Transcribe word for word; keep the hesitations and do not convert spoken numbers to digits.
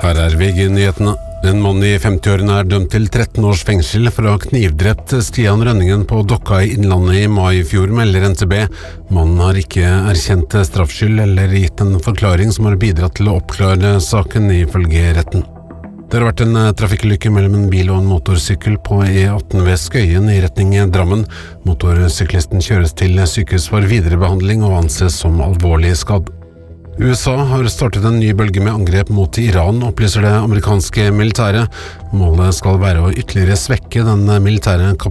Her er V G-nyhetene. En mann i femti-årene er dømt til tretten års fengsel for å ha knivdrept Stian Rønningen på Dokka i Innlandet i mai i fjor, melder N T B. Mannen har ikke erkjent straffskyld eller gitt en forklaring som har bidratt til å oppklare saken, ifølge retten. Det har vært en trafikkulykke mellom en bil og en motorsykkel på E atten ved Skøyen i retning Drammen. Motorsyklisten kjøres til sykehus for viderebehandling og anses som alvorlig skadd. U S A har startet en ny bølge med angrep mot Iran, opplyser det amerikanske militæret. Målet skal være å ytterligere svekke den militære